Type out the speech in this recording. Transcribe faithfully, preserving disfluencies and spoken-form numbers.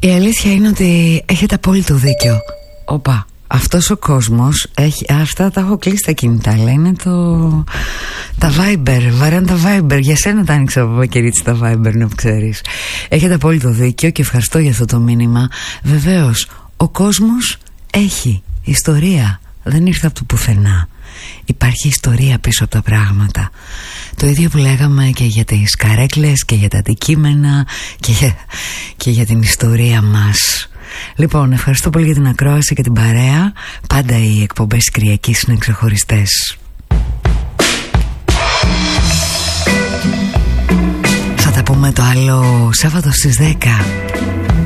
Η αλήθεια είναι ότι έχετε απόλυτο δίκιο. Οπα, αυτός ο κόσμος έχει, αυτά τα έχω κλείσει τα κινητά, αλλά είναι το, τα Viber, βαράνε τα Viber. Για σένα τα άνοιξα από κερίτσι τα Viber, να ξέρεις. Έχετε απόλυτο δίκιο και ευχαριστώ για αυτό το μήνυμα. Βεβαίως, ο κόσμος έχει ιστορία, δεν ήρθε από το πουθενά. Υπάρχει ιστορία πίσω από τα πράγματα. Το ίδιο που λέγαμε και για τις καρέκλες και για τα αντικείμενα και για, και για την ιστορία μας. Λοιπόν, ευχαριστώ πολύ για την ακρόαση και την παρέα. Πάντα οι εκπομπές Κυριακής είναι ξεχωριστές. Θα τα πούμε το άλλο Σάββατο στις δέκα.